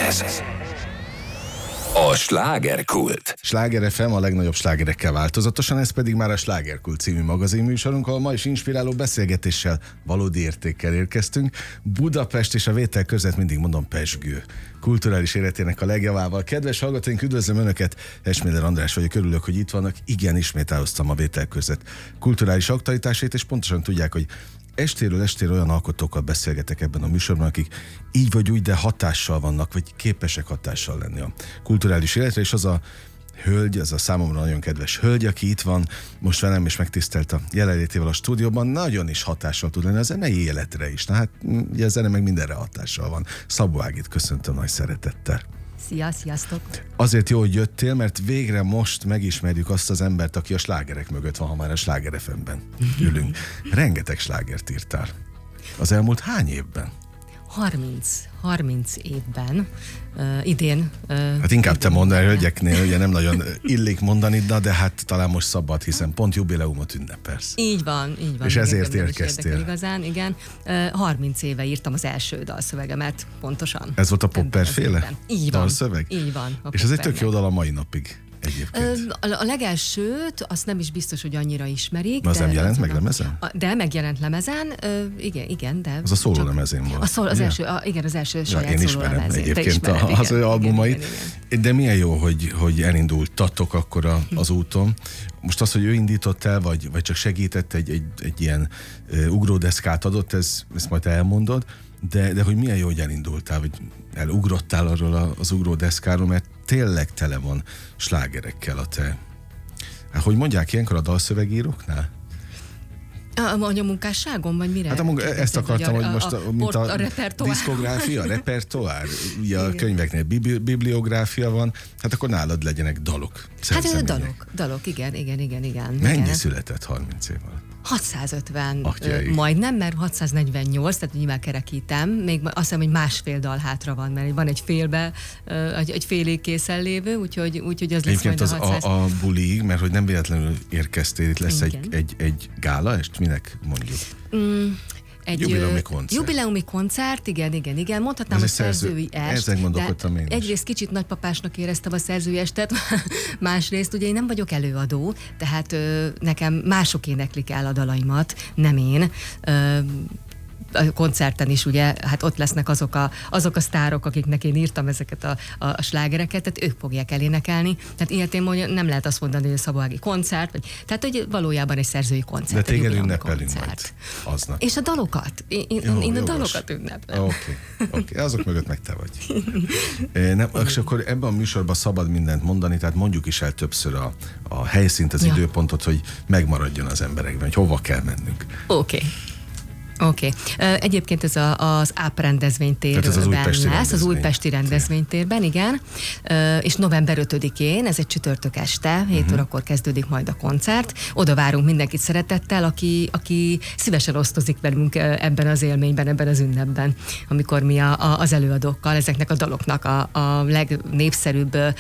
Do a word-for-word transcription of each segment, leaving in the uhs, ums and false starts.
Ez a Slágerkult. Sláger ef em a legnagyobb slágerekkel változatosan, ez pedig már a Slágerkult című magazinműsorunk, ahol ma is inspiráló beszélgetéssel, valódi értékkel érkeztünk. Budapest és a vétel között mindig mondom pezsgő. Kulturális életének a legjavával. Kedves hallgatóink, üdvözlöm Önöket, Esméler András vagyok, örülök, hogy itt vannak. Igen, ismét elhoztam a vétel között kulturális aktualitásait, és pontosan tudják, hogy estéről estére olyan alkotókkal beszélgetek ebben a műsorban, akik így vagy úgy, de hatással vannak, vagy képesek hatással lenni a kulturális életre, és az a hölgy, az a számomra nagyon kedves hölgy, aki itt van most velem, és megtisztelt a jelenlétével a stúdióban, nagyon is hatással tud lenni a zenei életre is. Na hát, ugye a zene meg mindenre hatással van. Szabó Ágit köszöntöm nagy szeretettel. Szia, sziasztok! Azért jó, hogy jöttél, mert végre most megismerjük azt az embert, aki a slágerek mögött van, ha már a Sláger ef em-ben ülünk. Rengeteg slágert írtál. Az elmúlt hány évben? harminc évben. Uh, idén. Uh, hát inkább idén te mondd el, hölgyeknél, ugye nem nagyon illik mondani, de hát talán most szabad, hiszen pont jubileumot ünnepelsz. Így van, így van. És igen, ezért érkeztél. Igazán, igen. Uh, harminc éve írtam az első dalszövegemet, pontosan. Ez volt a Popper-féle Így van. dalszöveg? Így van. És ez egy tök jó dal a mai napig. Egyébként. A, a legelsőt, azt nem is biztos, hogy annyira ismerik. Az nem jelent az meg a, lemezen? A, de megjelent lemezen, ö, igen, igen, de... Az a szóló lemezén volt. A szól, az első, a, igen, az első saját ja, én szóló ismerem lemezén. egyébként ismered, a, igen, az ő albumait. Igen, igen, igen. De milyen jó, hogy, hogy elindultatok akkor a, az úton. Most az, hogy ő indított el, vagy, vagy csak segített, egy, egy, egy ilyen uh, ugródeszkát adott, ez, ezt majd elmondod, de, de hogy milyen jó, hogy elindultál, vagy elugrottál arról az ugródeszkáról, mert tényleg tele van slágerekkel a te. Hát, hogy mondják ilyenkor a dalszövegíróknál? A, a munkásságom, vagy mire? Hát a munka, ezt akartam, a, hogy most a, a, mint a, a diszkográfia, repertoár, ugye a könyveknél bibliográfia van, hát akkor nálad legyenek dalok. Hát ez a dalok, dalok, igen, igen, igen, igen. Mennyi igen. született harminc év alatt? hatszázötven, Atyai. majdnem, mert hatszáznegyvennyolc, tehát nyilván kerekítem, még azt hiszem, hogy másfél dal hátra van, mert van egy félbe, egy, egy félig készen lévő, úgyhogy, úgyhogy az lesz majd az a hatszáz. a, a bulig, mert hogy nem véletlenül érkeztél, itt lesz egy, egy, egy gála, és minek mondjuk? Mm. Egy jubileumi koncert. Jubileumi koncert, igen, igen, igen. Mondhatnám, ez a szerzői est. Ezen gondolkodtam én is. Egyrészt kicsit nagypapásnak éreztem a szerzői estet, másrészt ugye én nem vagyok előadó, tehát ö, nekem mások éneklik el a dalaimat, nem én. Ö, a koncerten is ugye, hát ott lesznek azok a, azok a sztárok, akiknek én írtam ezeket a, a, a slágereket, tehát ők fogják elénekelni. Tehát ilyetén mondja, nem lehet azt mondani, hogy a Szabó Ági koncert, vagy, tehát hogy valójában egy szerzői koncert. De téged ünnepelünk majd aznap. És a dalokat. Én, jó, én a dalokat ünnepelem. Oké, okay, okay. Azok mögött meg te vagy. Nem, és akkor ebben a műsorban szabad mindent mondani, tehát mondjuk is el többször a, a helyszínt, az ja. időpontot, hogy megmaradjon az emberekben, hogy hova kell mennünk. Oké. Okay. Oké. Okay. Egyébként ez a, az á pé rendezvénytérben az lesz, rendezvény. az újpesti rendezvénytérben, igen. És november ötödikén, ez egy csütörtök este, hét uh-huh. órakor kezdődik majd a koncert. Oda várunk mindenkit szeretettel, aki, aki szívesen osztozik velünk ebben az élményben, ebben az ünnepben, amikor mi a, a, az előadókkal, ezeknek a daloknak, a, a legnépszerűbb ö,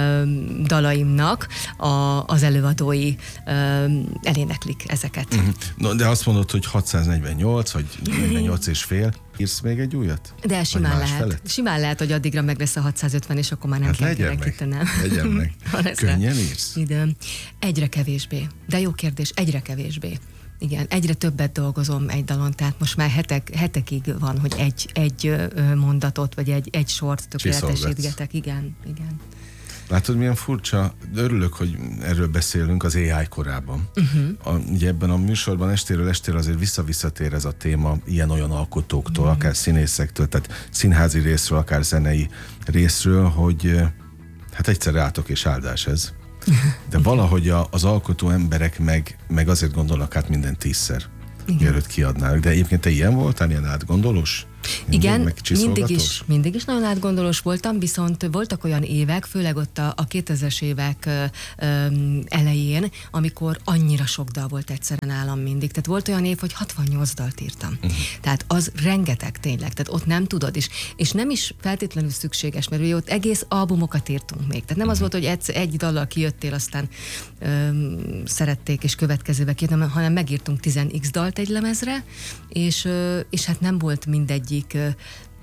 dalaimnak a, az előadói ö, eléneklik ezeket. Uh-huh. No, de azt mondod, hogy hatszáznegyvennyolc vagy negyvennyolc és fél. Írsz még egy újat? De simán lehet. Felett? Simán lehet, hogy addigra meg lesz a hatszázötven, és akkor már nem hát kell kerekítenem. Legyen meg. Könnyen írsz? Időm. Egyre kevésbé. De jó kérdés, egyre kevésbé. Igen, egyre többet dolgozom egy dalon, tehát most már hetek, hetekig van, hogy egy, egy mondatot, vagy egy, egy sort tökéletesítgetek. Igen, igen. Látod, milyen furcsa, örülök, hogy erről beszélünk az á i korában. Uh-huh. A, ugye ebben a műsorban estéről estére azért vissza-visszatér ez a téma ilyen-olyan alkotóktól, uh-huh. akár színészektől, tehát színházi részről, akár zenei részről, hogy hát egyszerre átok és áldás ez. De valahogy a, az alkotó emberek meg, meg azért gondolnak át minden tízszer, mielőtt kiadnának. De egyébként te ilyen voltál, ilyen átgondolós? Mindig, igen, mindig is, mindig is nagyon átgondolós voltam, viszont voltak olyan évek, főleg ott a, a kétezres évek ö, ö, elején, amikor annyira sok dal volt egyszerre nálam mindig. Tehát volt olyan év, hogy hatvannyolc dalt írtam. Uh-huh. Tehát az rengeteg tényleg, tehát ott nem tudod is. És nem is feltétlenül szükséges, mert ugye ott egész albumokat írtunk még. Tehát nem uh-huh. az volt, hogy egy, egy dallal kijöttél, aztán ö, szerették, és következőbe kijött, hanem megírtunk tíz x dalt egy lemezre, és, ö, és hát nem volt mindegy egyik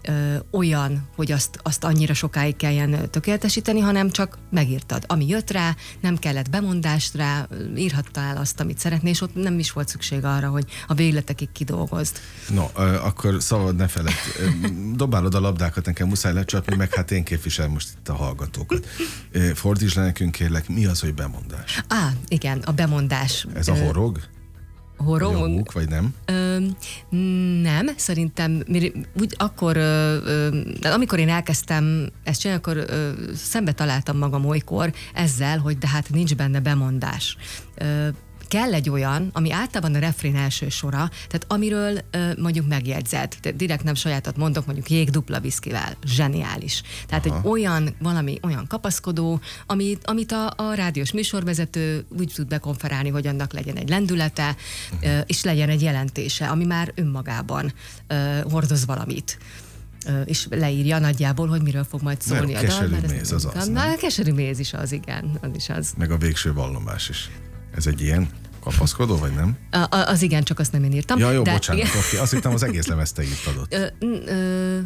ö, olyan, hogy azt, azt annyira sokáig kelljen tökéletesíteni, hanem csak megírtad. Ami jött rá, nem kellett bemondást rá, írhattál azt, amit szeretnél, és ott nem is volt szükség arra, hogy a végletekig kidolgozd. No, akkor szabad ne feled. Dobálod a labdákat, nekem muszáj lecsapni, meg hát én képviselem most itt a hallgatókat. Fordítsd le nekünk, kérlek, mi az, hogy bemondás? Á, igen, a bemondás. Ez a horog? Horog? Vagy a húk, vagy nem? Ö, nem, szerintem úgy akkor, ö, ö, amikor én elkezdtem ezt csinálni, akkor ö, szembe találtam magam olykor ezzel, hogy de hát nincs benne bemondás. Ö, kell egy olyan, ami általában a refrén első sora, tehát amiről ö, mondjuk megjegyzed. Tehát direkt nem sajátot mondok, mondjuk jég dupla viszkivel. Zseniális. Tehát Aha. egy olyan, valami olyan kapaszkodó, amit, amit a, a rádiós műsorvezető úgy tud bekonferálni, hogy annak legyen egy lendülete, uh-huh. ö, és legyen egy jelentése, ami már önmagában ö, hordoz valamit. Ö, és leírja nagyjából, hogy miről fog majd szólni mert a dal. Keserű méz az az, nem? Keserű méz is az, igen. Az is az. Meg a végső vallomás is. Ez egy ilyen kapaszkodó, vagy nem? A, a, az igen, csak azt nem én írtam. Ja, jó, de bocsánat, igen. oké. Azt hittem, az egész lemezt te írtad ott. Ö, ö,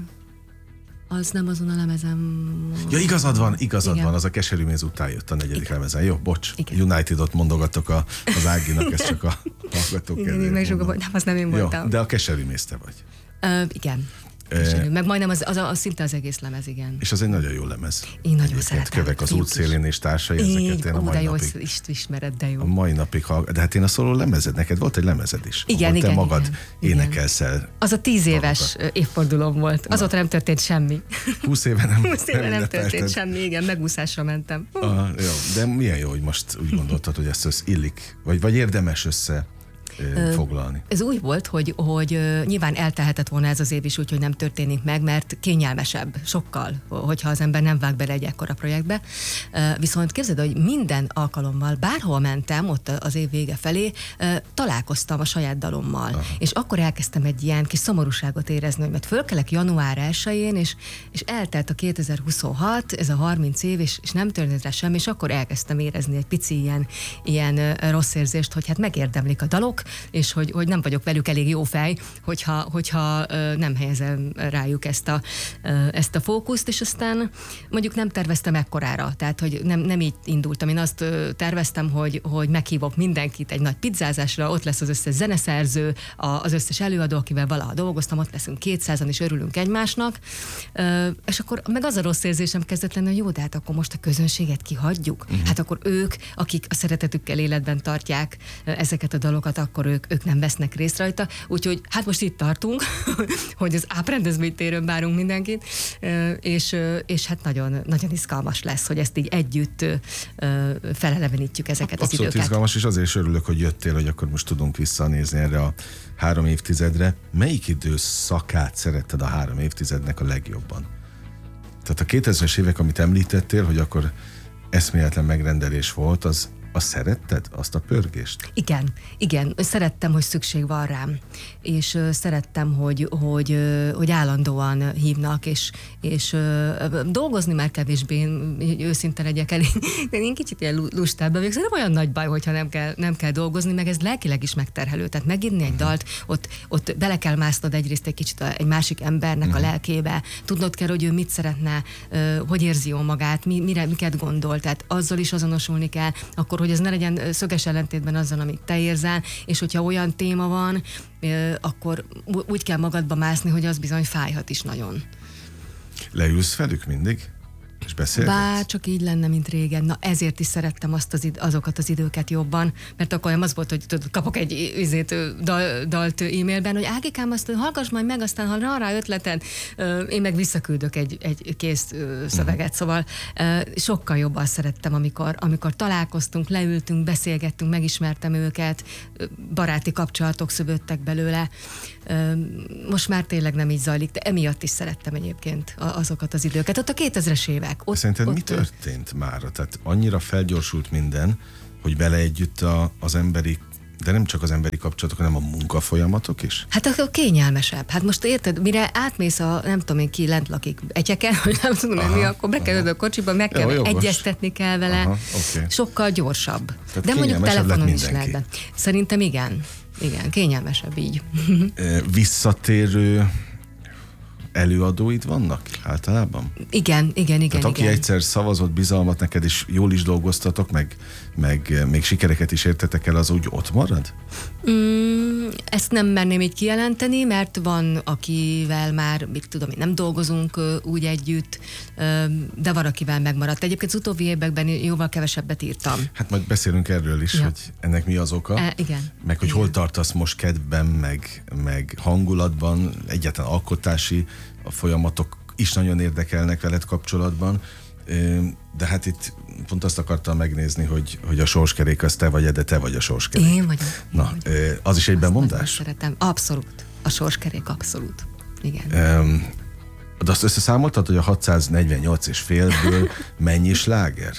az nem azon a lemezem. Ja, igazad van, igazad igen. van, az a Keserű méz után jött a negyedik igen. lemezen. Jó, bocs, igen. Unitedot mondogatok a, az Áginak, ez csak a hallgatók kedvéért mondom. Nem, azt nem én mondtam. Jó, de a Keserű méz te vagy. Ö, igen. Keserű. Meg majdnem az, az, az szinte az egész lemez, igen. És az egy nagyon jó lemez. Én nagyon szeretem. Kövek az útszélén és társai, ezeket én a mai de jó, napig... is ismered, de jó. A mai napig hallgatom. De hát én a szóló lemezed, neked volt egy lemezed is. Igen, igen, te magad igen, énekelsz el. Az a tíz éves dalokat. Évfordulóm volt. Na. Azóta nem történt semmi. Húsz éve nem Húsz éve nem, nem történt semmi, igen, megúszásra mentem. Ah, jó, de milyen jó, hogy most úgy gondoltad, hogy ezt össze illik, vagy, vagy érdemes össze foglalni. Ez úgy volt, hogy, hogy nyilván eltelhetett volna ez az év is úgy, hogy nem történik meg, mert kényelmesebb, sokkal, hogyha az ember nem vág bele egy ekkora projektbe. Viszont képzeld, hogy minden alkalommal, bárhol mentem, ott az év vége felé, találkoztam a saját dalommal. Aha. És akkor elkezdtem egy ilyen kis szomorúságot érezni, hogy mert fölkelek január elsején, és, és eltelt a kétezer-huszonhat, ez a harminc év, és, és nem történt rá semmi, és akkor elkezdtem érezni egy pici ilyen, ilyen rossz érzést, hogy hát megérdemlik a dalok, és hogy, hogy nem vagyok velük elég jó fej, hogyha, hogyha nem helyezem rájuk ezt a, ezt a fókuszt, és aztán mondjuk nem terveztem ekkorára, tehát hogy nem, nem így indultam. Én azt terveztem, hogy, hogy meghívok mindenkit egy nagy pizzázásra, ott lesz az összes zeneszerző, az összes előadó, akivel valaha dolgoztam, ott leszünk kétszázan, és örülünk egymásnak, és akkor meg az a rossz érzésem kezdett lenni, hogy jó, de hát akkor most a közönséget kihagyjuk. Uh-huh. Hát akkor ők, akik a szeretetükkel életben tartják ezeket a dalokat, akkor ők, ők nem vesznek részt rajta. Úgyhogy hát most itt tartunk, hogy az áprendezvénytéren várunk mindenkit, és, és hát nagyon, nagyon izgalmas lesz, hogy ezt így együtt felelevenítjük ezeket Abszolút az időket. Abszolút izgalmas, és azért is örülök, hogy jöttél, hogy akkor most tudunk visszanézni erre a három évtizedre. Melyik időszakát szeretted a három évtizednek a legjobban? Tehát a kétezres évek, amit említettél, hogy akkor eszméletlen megrendelés volt, az Azt szeretted? Azt a pörgést? Igen, igen. Szerettem, hogy szükség van rám. És uh, szerettem, hogy, hogy, uh, hogy állandóan hívnak, és, és uh, dolgozni már kevésbé, hogy őszinte legyek el. Én, én kicsit ilyen lustább vagyok, szóval nem olyan nagy baj, hogyha nem kell, nem kell dolgozni, meg ez lelkileg is megterhelő. Tehát megírni egy dalt, ott, ott bele kell másznod egyrészt egy kicsit egy másik embernek uh-huh. a lelkébe. Tudnod kell, hogy ő mit szeretne, uh, hogy érzi jól magát, mi, mire, miket gondol. Tehát azzal is azonosulni kell, akkor hogy ez ne legyen szöges ellentétben azzal, amit te érzel, és hogyha olyan téma van, akkor úgy kell magadba mászni, hogy az bizony fájhat is nagyon. Leülsz velük mindig? És beszélgetsz? Bár csak így lenne, mint régen. Na ezért is szerettem azt az id- azokat az időket jobban, mert akkor az volt, hogy tudod, kapok egy izét, dal, dalt e-mailben, hogy Ágikám, azt hallgass majd meg, aztán ha rá, rá ötleted, én meg visszaküldök egy, egy kész szöveget. Uh-huh. Szóval sokkal jobban szerettem, amikor, amikor találkoztunk, leültünk, beszélgettünk, megismertem őket, baráti kapcsolatok szövődtek belőle. Most már tényleg nem így zajlik, de emiatt is szerettem egyébként azokat az időket. Ott a kétezres évek. Ott, Szerinted ott, mi történt már? Tehát annyira felgyorsult minden, hogy vele együtt a, az emberi, de nem csak az emberi kapcsolatok, hanem a munkafolyamatok is? Hát akkor kényelmesebb. Hát most érted, mire átmész a, nem tudom én ki, lent lakik egyeken, hogy nem tudom aha, mi, akkor bekerülöd a kocsiba, meg kell, jó, egyeztetni kell vele. Aha, okay. Sokkal gyorsabb. Tehát de mondjuk telefonon is mindenki. lehet. Szerintem igen. Igen, kényelmesebb így. Visszatérő előadóid vannak általában? Igen, igen, igen. Tehát aki igen. egyszer szavazott bizalmat neked, és jól is dolgoztatok, meg, meg még sikereket is értetek el, az úgy ott marad? Mm, ezt nem merném így kijelenteni, mert van, akivel már, mit tudom én, nem dolgozunk úgy együtt, de van, akivel megmaradt. Egyébként az utóbbi években jóval kevesebbet írtam. Hát majd beszélünk erről is, ja. hogy ennek mi az oka. E, igen. Meg hogy igen. hol tartasz most kedvben, meg, meg hangulatban, egyáltalán alkotási a folyamatok is nagyon érdekelnek veled kapcsolatban. De hát itt pont azt akartam megnézni, hogy, hogy a sorskerék az te vagy, de te vagy a sorskerék. Én vagyok. Na, én vagyok. Az is egyben mondás? Szeretem. Abszolút. A sorskerék abszolút. Igen. Um, de azt összeszámoltad, hogy a hatszáznegyvennyolc és félből mennyi sláger?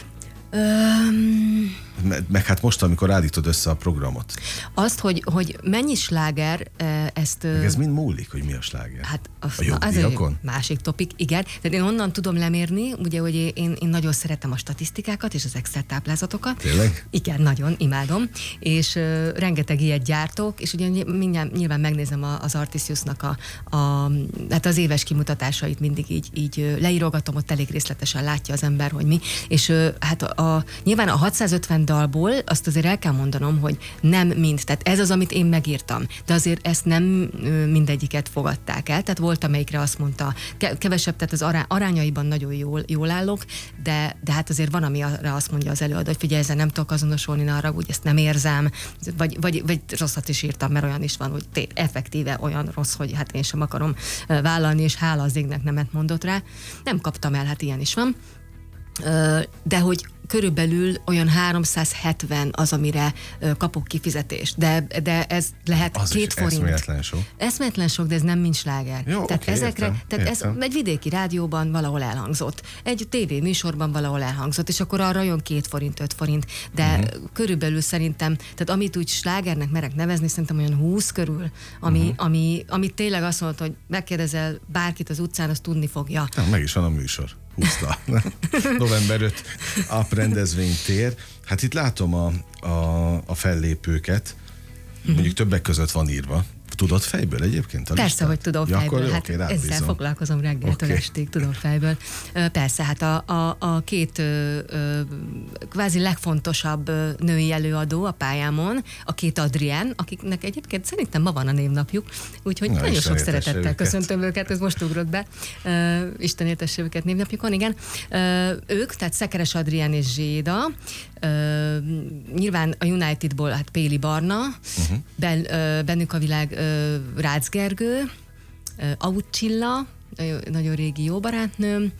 Um, meg, meg hát most, amikor állítod össze a programot. Azt, hogy, hogy mennyi sláger, ezt... Meg ez mind múlik, hogy mi a sláger? Hát azt, a jogdíjakon? Na, másik topik, igen. Tehát én onnan tudom lemérni, ugye, hogy én, én nagyon szeretem a statisztikákat és az Excel táblázatokat. Tényleg? Igen, nagyon, imádom. És uh, rengeteg ilyet gyártok, és ugye mindjárt, nyilván megnézem a, az Artisiusnak a, a, hát az éves kimutatásait mindig így, így leírogatom, ott elég részletesen látja az ember, hogy mi. És uh, hát a, a, nyilván a hatszázötven dalból azt azért el kell mondanom, hogy nem mind. Tehát ez az, amit én megírtam. De azért ezt nem mindegyiket fogadták el. Tehát volt, amelyikre azt mondta, kevesebb, tehát az ará, arányaiban nagyon jól, jól állok, de, de hát azért van, amire azt mondja az előadó, hogy figyelj, ezzel nem tudok azonosulni, ne arra, úgy ezt nem érzem, vagy, vagy, vagy rosszat is írtam, mert olyan is van, hogy té, effektíve olyan rossz, hogy hát én sem akarom vállalni, és hála az égnek nemet mondott rá. Nem kaptam el, hát ilyen is van. De hogy körülbelül olyan háromszázhetven az, amire kapok kifizetést. De, de ez lehet az két forint. Eszméletlen sok. Eszméletlen sok, de ez nem mind sláger. Jó, tehát okay, ezekre, értem, tehát értem. ez egy vidéki rádióban valahol elhangzott. Egy tévéműsorban valahol elhangzott, és akkor arra jön két forint, öt forint. De uh-huh. körülbelül szerintem, tehát amit úgy slágernek merek nevezni, szerintem olyan húsz körül, ami, uh-huh. ami, ami tényleg azt mondta, hogy megkérdezel bárkit az utcán, azt tudni fogja. Na, meg is van a műsor. húszta. november ötödike app rendezvénytér. Hát itt látom a, a, a fellépőket, mondjuk mm-hmm. többek között van írva. Tudod fejből egyébként? A Persze, listát? hogy tudom ja, fejből. Akkor, hát okay, ezzel foglalkozom reggeltől okay. estig, tudom fejből. Persze, hát a, a, a két ö, ö, kvázi legfontosabb női előadó a pályámon, a két Adrián, akiknek egyébként szerintem ma van a névnapjuk, úgyhogy Na, nagyon sok szeretettel őket. Köszöntöm őket, ez most ugrott be. Uh, Isten értesse őket névnapjukon, igen. Uh, ők, tehát Szekeres Adrián és Zséda, uh, nyilván a Unitedból hát Péli Barna, uh-huh. ben, uh, bennük a világ uh, Rácz Gergő, Aut Csilla, nagyon régi jó barátnőm,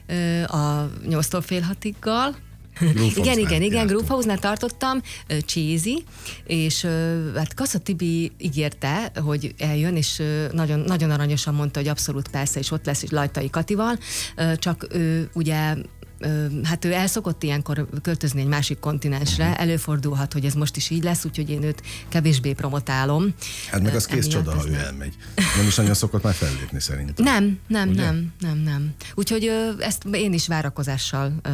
a nyolctól fél hatiggal. Igen, igen, igen, Groove-nál tartottam, Csézi, és hát Kassa Tibi ígérte, hogy eljön, és nagyon, nagyon aranyosan mondta, hogy abszolút persze, és ott lesz is Lajtai Katival, csak ő ugye hát ő el szokott ilyenkor költözni egy másik kontinensre, uh-huh. előfordulhat, hogy ez most is így lesz, úgyhogy én őt kevésbé promotálom. Hát meg az kész csoda, ha ő elmegy. Nem is nagyon szokott már fellépni szerintem. Nem, nem, Ugye? nem, nem, nem. Úgyhogy ezt én is várakozással ö,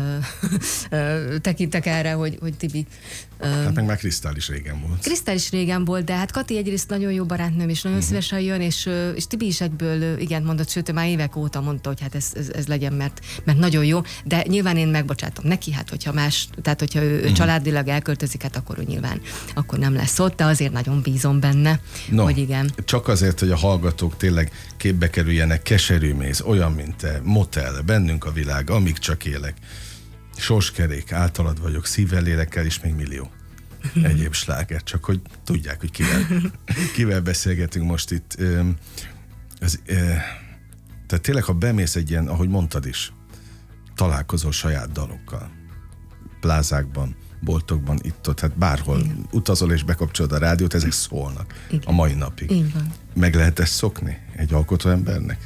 ö, tekintek erre, hogy, hogy Tibi... Ö, hát meg már Krisztál is régen volt. Krisztál is régen volt, de hát Kati egyrészt nagyon jó barátnőm, és nagyon uh-huh. szívesen jön, és, és Tibi is egyből igen mondott, sőt, ő már évek óta mondta, hogy hát ez, ez, ez legyen, mert, mert nagyon jó, de nyilván én megbocsátom neki, hát hogyha más, tehát hogyha ő, ő uh-huh. családilag elköltözik, hát akkor ő nyilván akkor nem lesz ott, de azért nagyon bízom benne, no, hogy igen. Csak azért, hogy a hallgatók tényleg képbe kerüljenek, Keserű méz, olyan, mint te, Motel, Bennünk a világ, Amíg csak élek, Sorskerék, Általad vagyok, Szívvel, lélekkel, és még millió egyéb sláger, csak hogy tudják, hogy kivel, kivel beszélgetünk most itt. Ez, tehát tényleg, ha bemész egy ilyen, ahogy mondtad is, találkozol saját dalokkal, plázákban, boltokban, itt-ott, hát bárhol Igen. utazol és bekapcsolod a rádiót, ezek szólnak Igen. a mai napig. Igen. Meg lehet ezt szokni egy alkotó embernek?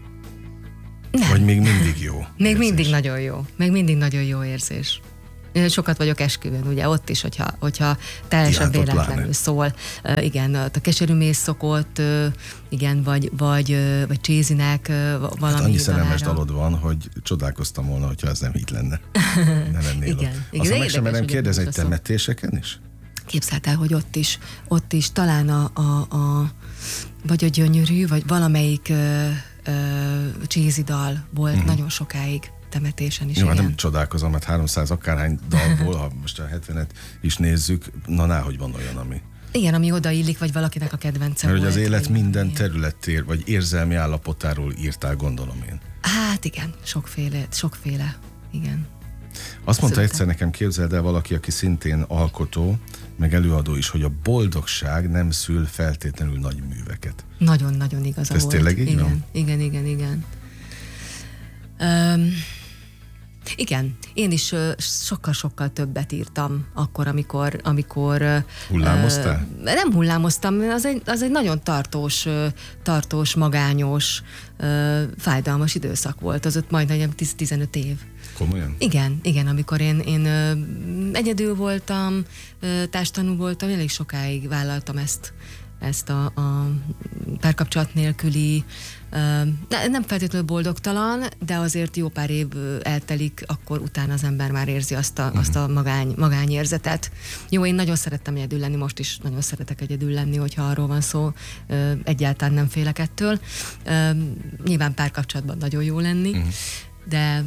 Nem. Vagy még mindig jó Még érzés? mindig nagyon jó. Még mindig nagyon jó érzés. Én sokat vagyok esküvőn, ugye ott is, hogyha, hogyha teljesen Igen, véletlenül szól. Uh, igen, a Keserű méz szokott, uh, igen, vagy, vagy, uh, vagy Csézinek uh, valami hát annyi szerelmes dalára. dalod van, hogy csodálkoztam volna, hogyha ez nem így lenne. Ne lennél igen, ott. igen. Aztán meg sem merem kérdezni, egy temetéseken is? Képzeld el, hogy ott is, ott is talán a, a, a vagy a Gyönyörű, vagy valamelyik uh, cheesy dal volt uh-huh. nagyon sokáig temetésen is. Jó, hát igen. nem csodálkozom, mert háromszáz akárhány dalból, ha most a hetvenet is nézzük, na náhogy van olyan, ami... Igen, ami odaillik, vagy valakinek a kedvence mert volt. hogy az élet minden ilyen. területér, vagy érzelmi állapotáról írtál, gondolom én. Hát igen, sokféle, sokféle, igen. Azt mondta Szültem. egyszer nekem, képzeld el valaki, aki szintén alkotó, meg előadó is, hogy a boldogság nem szül feltétlenül nagy műveket. Nagyon-nagyon igaza Ez volt. tényleg így igen, van? igen, igen, igen. Um, igen, én is uh, sokkal-sokkal többet írtam akkor, amikor... amikor uh, Hullámoztál? Uh, nem hullámoztam, az egy, az egy nagyon tartós, uh, tartós, magányos, uh, fájdalmas időszak volt. Az ott majdnem tíz-tizenöt év. Komolyan? Igen, igen, amikor én, én ö, egyedül voltam, ö, társtanú voltam, elég sokáig vállaltam ezt, ezt a, a párkapcsolat nélküli, ö, nem feltétlenül boldogtalan, de azért jó pár év eltelik, akkor utána az ember már érzi azt a, uh-huh. azt a magány, magányérzetet. Jó, én nagyon szerettem egyedül lenni, most is nagyon szeretek egyedül lenni, hogyha arról van szó, ö, egyáltalán nem félek ettől. Ö, nyilván párkapcsolatban nagyon jó lenni, uh-huh. de,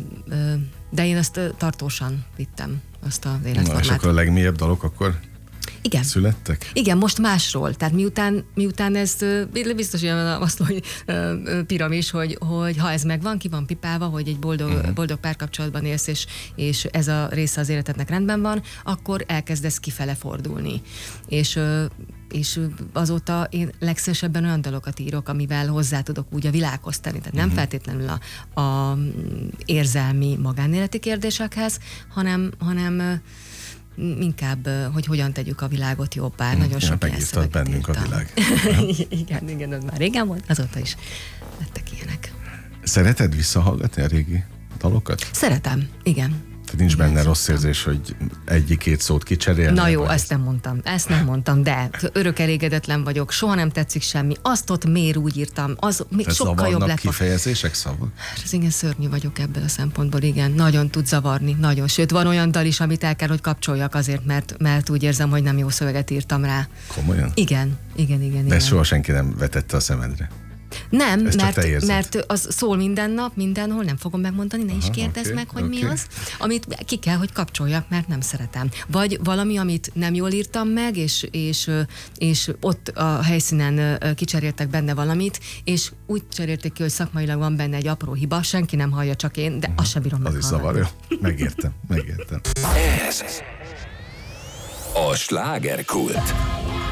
de én azt tartósan vittem, azt az életformát. Na, és akkor a legmélyebb dalok akkor igen. születtek? Igen, most másról. Tehát miután, miután ez biztos olyan azt mondja, hogy piramis, hogy, hogy ha ez megvan, ki van pipálva, hogy egy boldog, uh-huh. boldog párkapcsolatban élsz, és, és ez a része az életednek rendben van, akkor elkezdesz kifele fordulni. És és azóta én legszívesebben olyan dalokat írok, amivel hozzá tudok úgy a világhoz tenni. Tehát nem uh-huh. feltétlenül a, a érzelmi magánéleti kérdésekhez, hanem, hanem inkább, hogy hogyan tegyük a világot jobbá. Hmm. Nagyon sok ilyen szöveget bennünk írtam. a világ. igen, igen, az már régen volt, azóta is lettek ilyenek. Szereted visszahallgatni a régi dalokat? Szeretem, igen. Tehát nincs benne rossz érzés, hogy egyik-két szót kicserélni. Na jó, ezt nem mondtam, ezt nem mondtam, de örök elégedetlen vagyok, soha nem tetszik semmi, azt ott miért úgy írtam, az még tehát sokkal jobb lett. kifejezések, szavak? Ez igen, szörnyű vagyok ebből a szempontból, igen, nagyon tud zavarni, nagyon, sőt van olyan dal is, amit el kell, hogy kapcsoljak azért, mert, mert úgy érzem, hogy nem jó szöveget írtam rá. Komolyan? Igen, igen, igen. De igen. ezt soha senki nem vetette a szemedre. Nem, mert, mert az szól minden nap, mindenhol, nem fogom megmondani, ne Aha, is kérdezz okay, meg, hogy okay. mi az, amit ki kell, hogy kapcsoljak, mert nem szeretem. Vagy valami, amit nem jól írtam meg, és, és, és ott a helyszínen kicseréltek benne valamit, és úgy cserélték ki, hogy szakmailag van benne egy apró hiba, senki nem hallja, csak én, de uh-huh. azt sem bírom meghallani. Az is zavarja. Megértem, megértem. Ez a Slágerkult.